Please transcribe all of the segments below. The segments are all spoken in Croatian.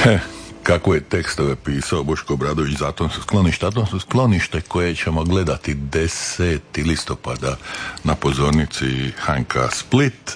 Kako je tekstove pisao Boško Obradović, zato su sklonište koje ćemo gledati 10. listopada na pozornici HNK Split.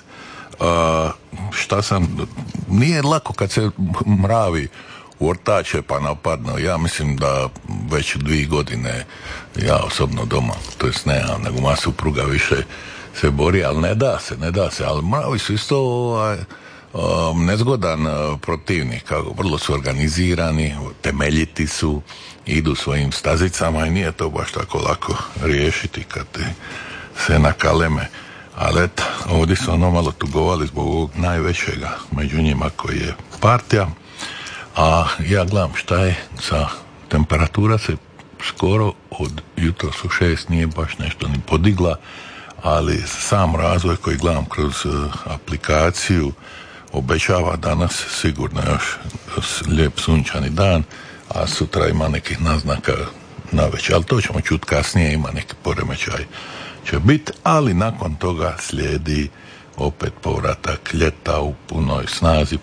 Nije lako kad se mravi ortače pa napadno. Ja mislim da već 2 godine ja osobno doma, to jest ne, nego moja supruga više se bori, ali ne da se, ali mravi su isto nezgodan protivnik, vrlo su organizirani, temeljiti su, idu svojim stazicama i nije to baš tako lako riješiti kad se nakaleme. Ali eto, ovdje su malo tugovali zbog ovog najvećega među njima koji je partija, a ja gledam šta je sa temperatura se skoro od jutros u 6 nije baš nešto ni podigla, ali sam razvoj koji gledam kroz aplikaciju obećava danas sigurno još lijep sunčani dan, a sutra ima nekih naznaka navečer, ali to ćemo čuti kasnije, ima neki poremećaj će biti, ali nakon toga slijedi opet povratak ljeta u punoj snazi,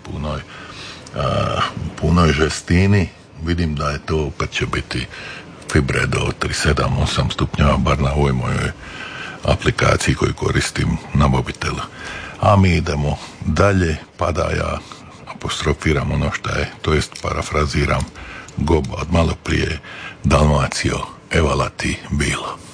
punoj žestini. Vidim da je to opet će biti fibre do 37-8 stupnjeva, bar na ovoj mojoj aplikaciji koju koristim na mobitelu. A mi idemo dalje, pa da ja apostrofiram ono što je, to jest parafraziram Goba od malo prije: Dalmacio, evala ti bilo.